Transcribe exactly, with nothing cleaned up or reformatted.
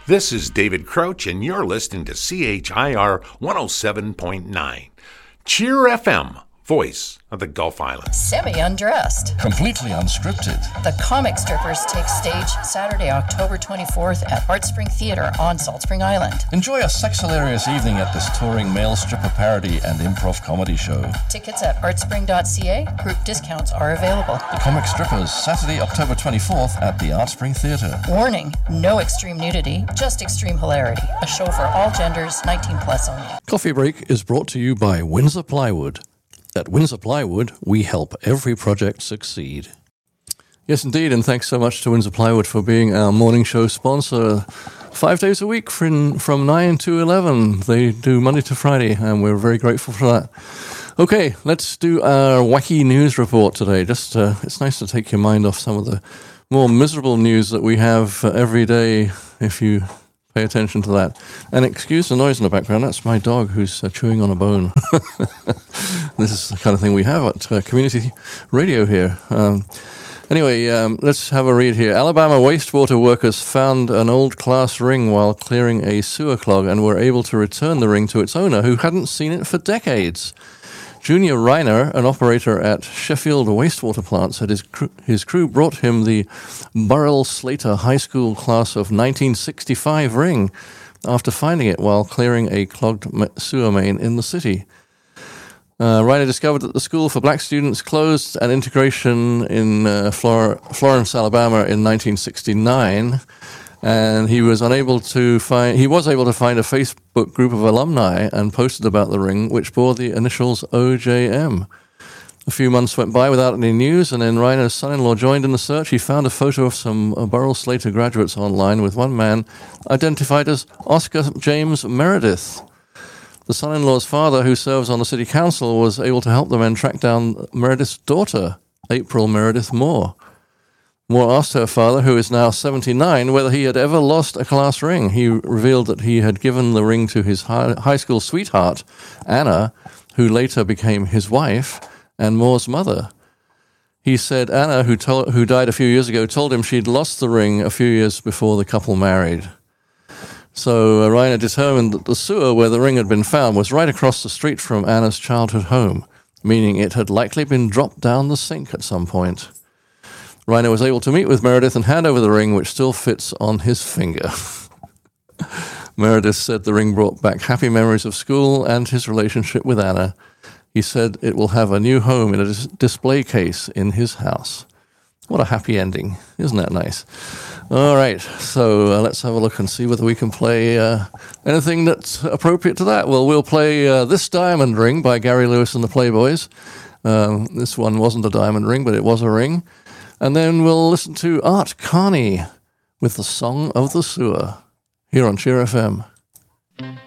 This is David Crouch, and you're listening to C H I R one oh seven point nine. Cheer F M, voice of the Gulf Islands. Semi-undressed. Completely unscripted. The Comic Strippers take stage Saturday, October twenty-fourth at Art Spring Theatre on Salt Spring Island. Enjoy a sex-hilarious evening at this touring male stripper parody and improv comedy show. Tickets at artspring dot c a. Group discounts are available. The Comic Strippers, Saturday, October twenty-fourth at the Art Spring Theatre. Warning, no extreme nudity, just extreme hilarity. A show for all genders, nineteen plus only. Coffee Break is brought to you by Windsor Plywood. At Windsor Plywood, we help every project succeed. Yes, indeed, and thanks so much to Windsor Plywood for being our morning show sponsor. Five days a week from, from nine to eleven. They do Monday to Friday, and we're very grateful for that. Okay, let's do our wacky news report today. Just uh, it's nice to take your mind off some of the more miserable news that we have uh, every day, if you pay attention to that. And excuse the noise in the background, that's my dog who's uh, chewing on a bone. This is the kind of thing we have at uh, community radio here. Um, anyway, um, let's have a read here. Alabama wastewater workers found an old class ring while clearing a sewer clog and were able to return the ring to its owner, who hadn't seen it for decades. Junior Reiner, an operator at Sheffield Wastewater Plant, said his crew, his crew brought him the Burrell Slater High School class of nineteen sixty-five ring after finding it while clearing a clogged sewer main in the city. Uh, Reiner discovered that the school for black students closed an integration in uh, Flor- Florence, Alabama in nineteen sixty-nine. And he was unable to find, he was able to find a Facebook group of alumni and posted about the ring, which bore the initials O J M. A few months went by without any news, and then Reiner's son-in-law joined in the search. He found a photo of some uh, Burrell Slater graduates online with one man identified as Oscar James Meredith. The son-in-law's father, who serves on the city council, was able to help the men track down Meredith's daughter, April Meredith Moore. Moore asked her father, who is now seventy-nine, whether he had ever lost a class ring. He revealed that he had given the ring to his high, high school sweetheart, Anna, who later became his wife, and Moore's mother. He said Anna, who, told, who died a few years ago, told him she'd lost the ring a few years before the couple married. So uh, Reiner determined that the sewer where the ring had been found was right across the street from Anna's childhood home, meaning it had likely been dropped down the sink at some point. Reiner was able to meet with Meredith and hand over the ring, which still fits on his finger. Meredith said the ring brought back happy memories of school and his relationship with Anna. He said it will have a new home in a dis- display case in his house. What a happy ending. Isn't that nice? All right, so uh, let's have a look and see whether we can play uh, anything that's appropriate to that. Well, we'll play uh, This Diamond Ring by Gary Lewis and the Playboys. Um, this one wasn't a diamond ring, but it was a ring. And then we'll listen to Art Carney with the Song of the Sewer here on Cheer F M.